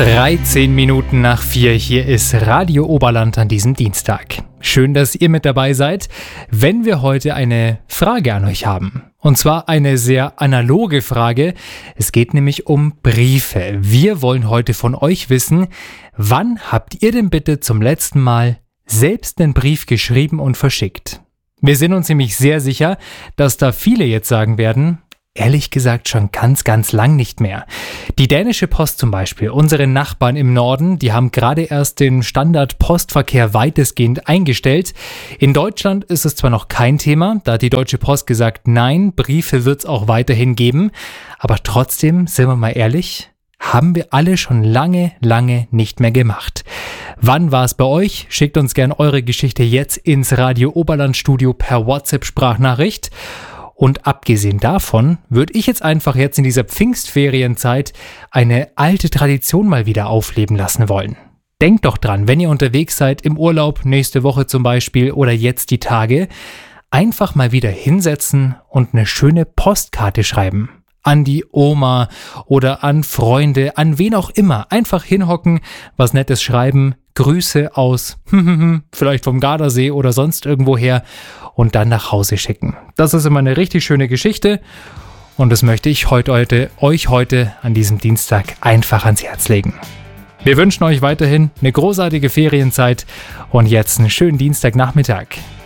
13 Minuten nach 4, hier ist Radio Oberland an diesem Dienstag. Schön, dass ihr mit dabei seid, wenn wir heute eine Frage an euch haben. Und zwar eine sehr analoge Frage. Es geht nämlich um Briefe. Wir wollen heute von euch wissen, wann habt ihr denn bitte zum letzten Mal selbst einen Brief geschrieben und verschickt? Wir sind uns nämlich sehr sicher, dass da viele jetzt sagen werden, ehrlich gesagt schon ganz lang nicht mehr. Die dänische Post zum Beispiel, unsere Nachbarn im Norden, die haben gerade erst den Standard-Postverkehr weitestgehend eingestellt. In Deutschland ist es zwar noch kein Thema, da hat die Deutsche Post gesagt, nein, Briefe wird es auch weiterhin geben. Aber trotzdem, sind wir mal ehrlich, haben wir alle schon lange nicht mehr gemacht. Wann war es bei euch? Schickt uns gerne eure Geschichte jetzt ins Radio Oberland Studio per WhatsApp-Sprachnachricht. Und abgesehen davon würde ich jetzt in dieser Pfingstferienzeit eine alte Tradition mal wieder aufleben lassen wollen. Denkt doch dran, wenn ihr unterwegs seid, im Urlaub, nächste Woche zum Beispiel oder jetzt die Tage, einfach mal wieder hinsetzen und eine schöne Postkarte schreiben. An die Oma oder an Freunde, an wen auch immer. Einfach hinhocken, was Nettes schreiben, Grüße aus, vielleicht vom Gardasee oder sonst irgendwoher und dann nach Hause schicken. Das ist immer eine richtig schöne Geschichte und das möchte ich euch heute an diesem Dienstag einfach ans Herz legen. Wir wünschen euch weiterhin eine großartige Ferienzeit und jetzt einen schönen Dienstagnachmittag.